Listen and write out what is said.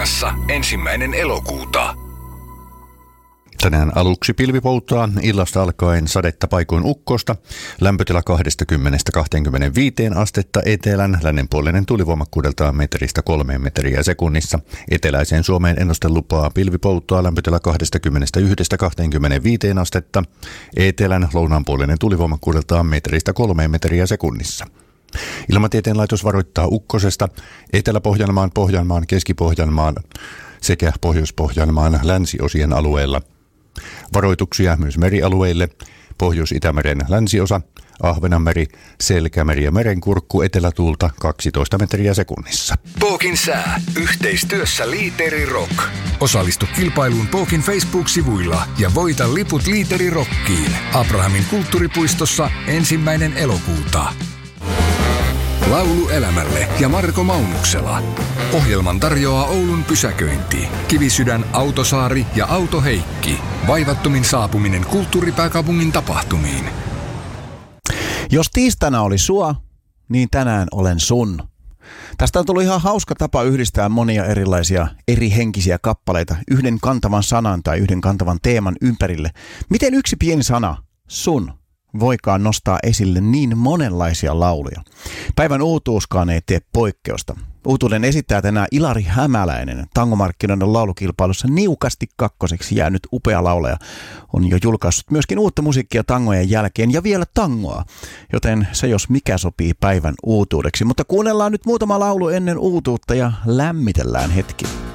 Pohjois-Karjalassa 1. elokuuta. Tänään aluksi pilvipoutaa, illasta alkaen sadetta paikoin ukkosta, lämpötila 20-25 astetta etelän, lännenpuolinen tulivoimakkuudeltaan metristä 3 metriä sekunnissa. Eteläiseen Suomeen ennustelupaa pilvipoutaa, lämpötila 21-25 astetta, etelän lounaanpuolinen tulivoimakkuudeltaan metristä 3 metriä sekunnissa. Ilmatieteen laitos varoittaa ukkosesta Etelä-Pohjanmaan, Pohjanmaan, Keski-Pohjanmaan sekä Pohjois-Pohjanmaan länsiosien alueella. Varoituksia myös merialueille: Pohjois-Itämeren länsiosa, Ahvenanmeri, Selkämeri ja Merenkurkku, etelätuulta 12 metriä sekunnissa. Pookin sää yhteistyössä Liiteri Rock. Osallistu kilpailuun Pookin Facebook-sivuilla ja voita liput Liiteri Rockiin Abrahamin kulttuuripuistossa 1. elokuuta. Laulu elämälle ja Marko Maunuksela. Ohjelman tarjoaa Oulun pysäköinti, Kivisydän, Autosaari ja Autoheikki. Vaivattomin saapuminen kulttuuripääkaupungin tapahtumiin. Jos tiistaina oli sua, niin tänään olen sun. Tästä on tullut ihan hauska tapa yhdistää monia erilaisia eri henkisiä kappaleita yhden kantavan sanan tai yhden kantavan teeman ympärille. Miten yksi pieni sana, sun, voikaan nostaa esille niin monenlaisia lauluja? Päivän uutuuskaan ei tee poikkeusta. Uutuuden esittää tänään Ilari Hämäläinen. Tangomarkkinoiden laulukilpailussa niukasti kakkoseksi jäänyt upea laulaja on jo julkaissut myöskin uutta musiikkia tangojen jälkeen ja vielä tangoa, joten se jos mikä sopii päivän uutuudeksi. Mutta kuunnellaan nyt muutama laulu ennen uutuutta ja lämmitellään hetki.